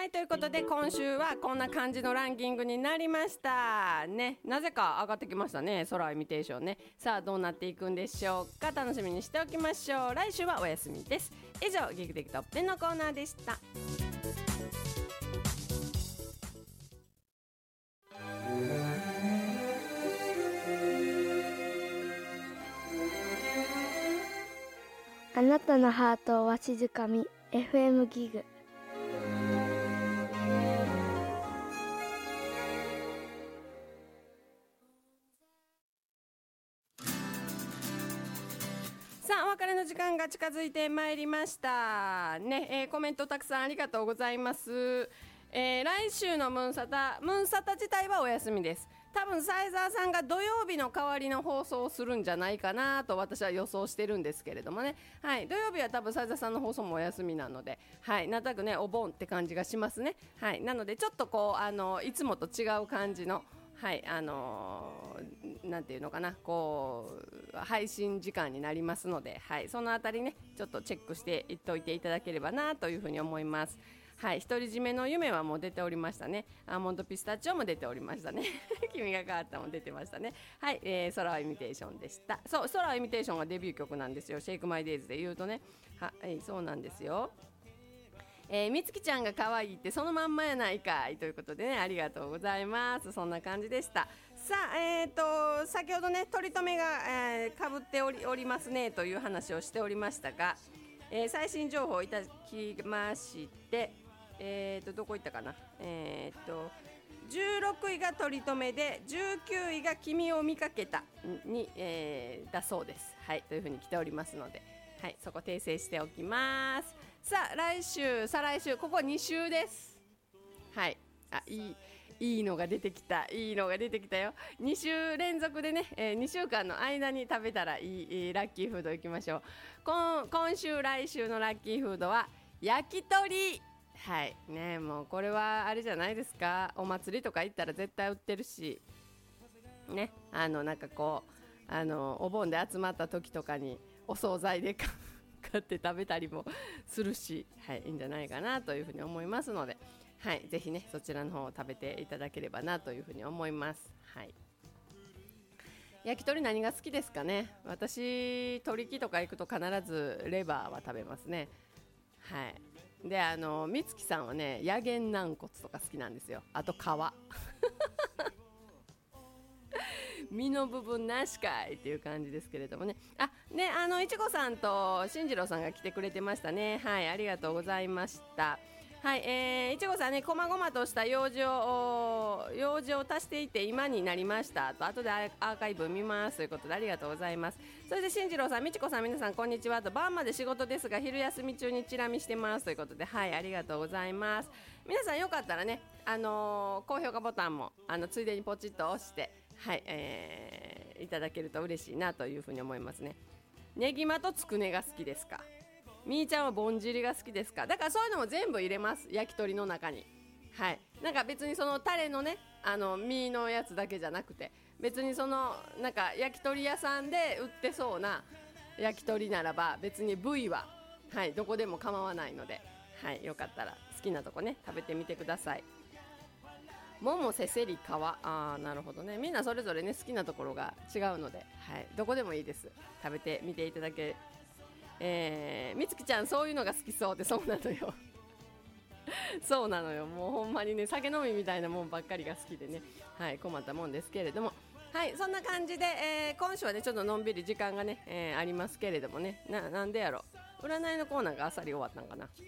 はい、ということで今週はこんな感じのランキングになりましたね。なぜか上がってきましたね、空イミテーションね。さあどうなっていくんでしょうか、楽しみにしておきましょう。来週はお休みです。以上ギグ的トップ10のコーナーでした。 あなたのハートをわしづかみ FM ギグ。 さあお別れの時間が近づいてまいりましたね。コメントたくさんありがとうございます。来週のムーンサタ自体はお休みです。多分サイザーさんが土曜日の代わりの放送をするんじゃないかなと私は予想してるんですけれどもね。はい、土曜日は多分サイザーさんの放送もお休みなので、はい、なんとなくねお盆って感じがしますね。はい、なのでちょっとこういつもと違う感じの、はい、なんていうのかな、こう配信時間になりますので、はい、そのあたりねちょっとチェックしていっといていただければなというふうに思います。はい、独り占めの夢はもう出ておりましたね。アーモンドピスタチオも出ておりましたね。君が変わったも出てましたね。はい、空はイミテーションでした。そう、空はイミテーションがデビュー曲なんですよ。シェイクマイデイズで言うとね。はい、そうなんですよ。みつきちゃんが可愛いってそのまんまやないかいということでね、ありがとうございます。そんな感じでした。さあ、先ほどね取り留めが、かぶっておりますねという話をしておりましたが、最新情報をいただきまして、どこ行ったかな、16位が取り留めで19位が君を見かけたに、だそうです。はい、というふうに来ておりますので、はい、そこ訂正しておきます。さあ来週再来週ここ2週です。はい、いいのが出てきた、いいのが出てきたよ。2週連続でね、2週間の間に食べたらいいラッキーフードいきましょう。今週来週のラッキーフードは焼き鳥。はいね、もうこれはあれじゃないですか。お祭りとか行ったら絶対売ってるしね、なんかこうお盆で集まった時とかにお惣菜で買って食べたりもするし、はい、いいんじゃないかなというふうに思いますので、はい、ぜひねそちらの方を食べていただければなというふうに思います。はい、焼き鳥何が好きですかね。私鳥木とか行くと必ずレバーは食べますね。はい、で美月さんはね野源軟骨とか好きなんですよ。あと皮身の部分なしかいっていう感じですけれどもね。いちごさんと進次郎さんが来てくれてましたね。はい、ありがとうございました。はい、いちごさんね、こまごまとした用事を足していて今になりましたと、後でアーカイブ見ますということでありがとうございます。それで進次郎さん、みちこさん、皆さんこんにちはと、晩まで仕事ですが昼休み中にチラ見してますということで、はい、ありがとうございます。皆さんよかったらね、高評価ボタンもついでにポチッと押して、はい、いただけると嬉しいなというふうに思いますね。ネギマとつくねが好きですか。みーちゃんはぼんじりが好きですか。だからそういうのも全部入れます、焼き鳥の中に。はい、なんか別にそのタレのね身のやつだけじゃなくて、別にそのなんか焼き鳥屋さんで売ってそうな焼き鳥ならば別に部位は、はい、どこでも構わないので、はい、よかったら好きなとこね食べてみてください。ももせせり皮、なるほどね。みんなそれぞれね好きなところが違うので、はい、どこでもいいです。食べてみていただけ。みつきちゃんそういうのが好きそうで、そうなのよそうなのよ、もうほんまにね酒飲みみたいなもんばっかりが好きでね、はい、困ったもんですけれども、はい、そんな感じで、今週はねちょっとのんびり時間がね、ありますけれどもね、なんでやろ、占いのコーナーがあっさり終わったんかな。